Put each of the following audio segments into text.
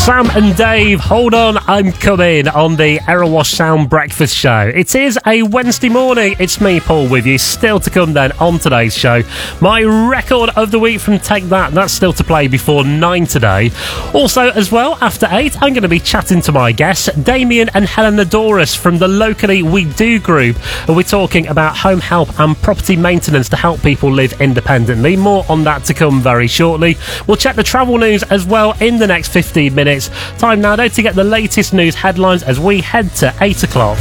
Sam and Dave, hold on, I'm coming on the Erewash Sound Breakfast Show. It is a Wednesday morning. It's me, Paul, with you. Still to come then on today's show. My record of the week from Take That, that's still to play before 9 today. Also, as well, after 8, I'm going to be chatting to my guests, Damien and Helena Doris from the Locally We Do group. And we're talking about home help and property maintenance to help people live independently. More on that to come very shortly. We'll check the travel news as well in the next 15 minutes. Time now, though, to get the latest news headlines as we head to 8 o'clock.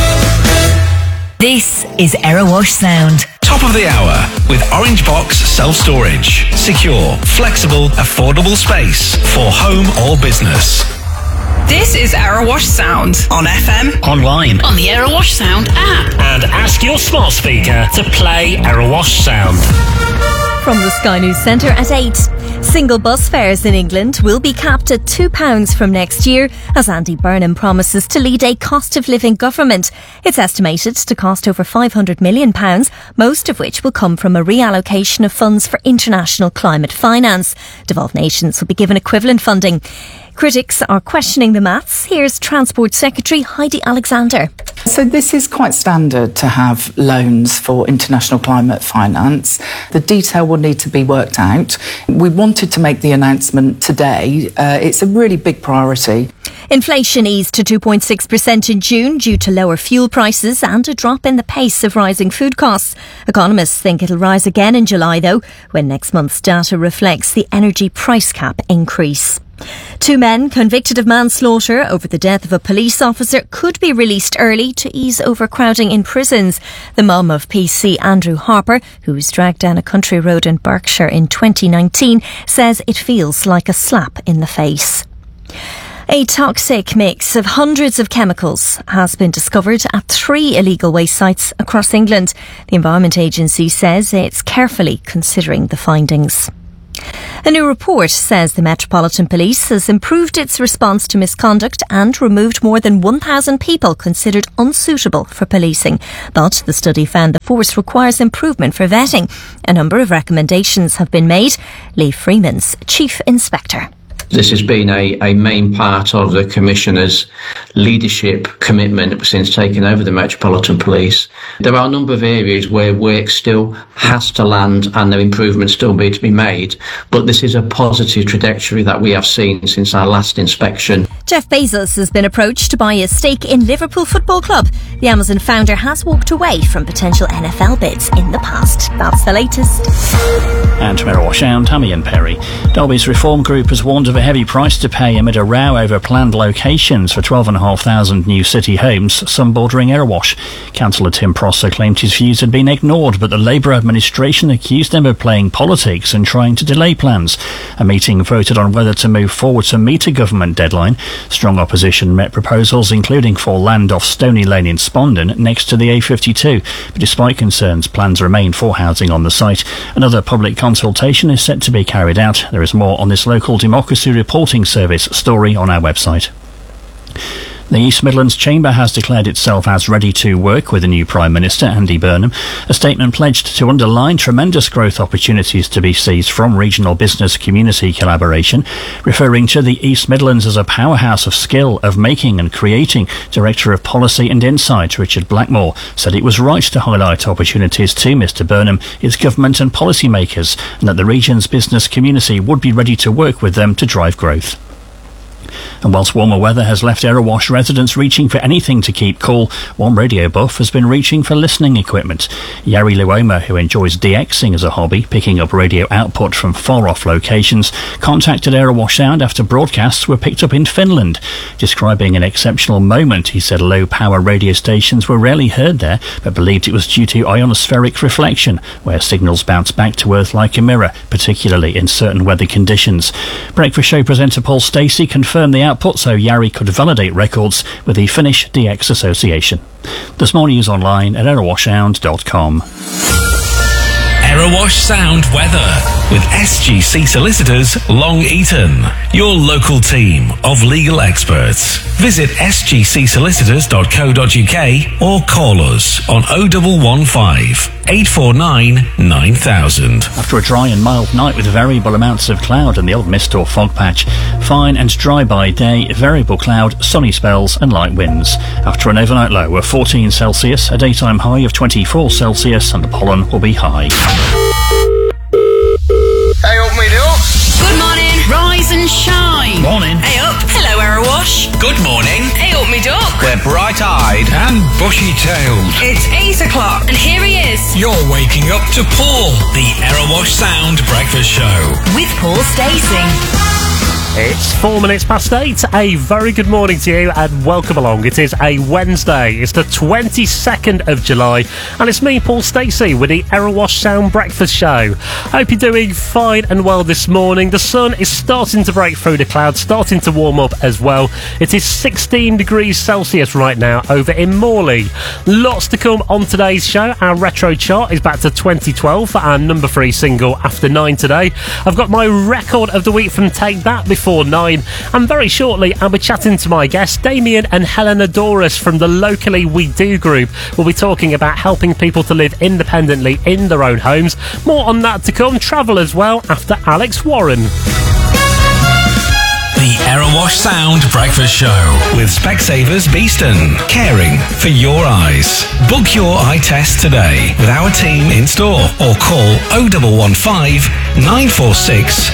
This is Erewash Sound. Top of the hour with Orange Box Self-Storage. Secure, flexible, affordable space for home or business. This is Erewash Sound on FM, online, on the Erewash Sound app, and ask your smart speaker to play Erewash Sound. From the Sky News Centre at 8. Single bus fares in England will be capped at £2 from next year as Andy Burnham promises to lead a cost of living government. It's estimated to cost over £500 million, most of which will come from a reallocation of funds for international climate finance. Devolved nations will be given equivalent funding. Critics are questioning the maths. Here's Transport Secretary Heidi Alexander. So this is quite standard to have loans for international climate finance. The detail will need to be worked out. We wanted to make the announcement today. It's a really big priority. Inflation eased to 2.6% in June due to lower fuel prices and a drop in the pace of rising food costs. Economists think it'll rise again in July, though, when next month's data reflects the energy price cap increase. 2 men convicted of manslaughter over the death of a police officer could be released early to ease overcrowding in prisons. The mum of PC Andrew Harper, who was dragged down a country road in Berkshire in 2019, says it feels like a slap in the face. A toxic mix of hundreds of chemicals has been discovered at 3 illegal waste sites across England. The Environment Agency says it's carefully considering the findings. A new report says the Metropolitan Police has improved its response to misconduct and removed more than 1,000 people considered unsuitable for policing. But the study found the force requires improvement for vetting. A number of recommendations have been made. Lee Freeman's Chief Inspector. This has been a main part of the Commissioner's leadership commitment since taking over the Metropolitan Police. There are a number of areas where work still has to land and there improvements still need to be made, but this is a positive trajectory that we have seen since our last inspection. Jeff Bezos has been approached to buy a stake in Liverpool Football Club. The Amazon founder has walked away from potential NFL bids in the past. That's the latest. And to Erewash Sound, Tammy and Perry. Derby's Reform Group has warned of a heavy price to pay amid a row over planned locations for 12,500 new city homes, some bordering Erewash. Councillor Tim Prosser claimed his views had been ignored, but the Labour administration accused them of playing politics and trying to delay plans. A meeting voted on whether to move forward to meet a government deadline. Strong opposition met proposals, including for land off Stony Lane in Spondon next to the A52. But despite concerns, plans remain for housing on the site. Another public consultation is set to be carried out. There is more on this local democracy reporting service story on our website. The East Midlands Chamber has declared itself as ready to work with the new Prime Minister, Andy Burnham. A statement pledged to underline tremendous growth opportunities to be seized from regional business community collaboration. Referring to the East Midlands as a powerhouse of skill, of making and creating, Director of Policy and Insight Richard Blackmore said it was right to highlight opportunities to Mr Burnham, its government and policymakers, and that the region's business community would be ready to work with them to drive growth. And whilst warmer weather has left Erewash residents reaching for anything to keep cool, one radio buff has been reaching for listening equipment. Yari Luoma, who enjoys DXing as a hobby, picking up radio output from far-off locations, contacted Erewash Sound after broadcasts were picked up in Finland. Describing an exceptional moment, he said low-power radio stations were rarely heard there, but believed it was due to ionospheric reflection, where signals bounce back to Earth like a mirror, particularly in certain weather conditions. Breakfast show presenter Paul Stacey confirmed the output so Yari could validate records with the Finnish DX Association. There's more news online at erewashsound.com. Erewash Sound weather with SGC Solicitors Long Eaton, your local team of legal experts. Visit sgcsolicitors.co.uk or call us on 0115 849 9000. After a dry and mild night with variable amounts of cloud and the odd mist or fog patch, fine and dry by day, variable cloud, sunny spells and light winds. After an overnight low of 14 Celsius, a daytime high of 24 Celsius and the pollen will be high. Hey up, me duck. Good morning. Rise and shine. Morning. Hey up. Hello, Erewash. Good morning. Hey up, me duck. We're bright-eyed and bushy-tailed. It's 8 o'clock and here he is. You're waking up to Paul, the Erewash Sound Breakfast Show. With Paul Stacey. It's 4 minutes past 8. A very good morning to you and welcome along. It is a Wednesday. It's the 22nd of July and it's me, Paul Stacey, with the Erewash Sound Breakfast Show. Hope you're doing fine and well this morning. The sun is starting to break through the clouds, starting to warm up as well. It is 16 degrees Celsius right now over in Morley. Lots to come on today's show. Our retro chart is back to 2012 for our number 3 single, After 9 today. I've got my record of the week from Take That before 9, and very shortly I'll be chatting to my guests Damien and Helena Doris from the Locally We Do group. We'll be talking about helping people to live independently in their own homes. More on that to come. Travel as well after Alex Warren. The Erewash Sound Breakfast Show with Specsavers Beeston. Caring for your eyes. Book your eye test today with our team in store or call 0115 946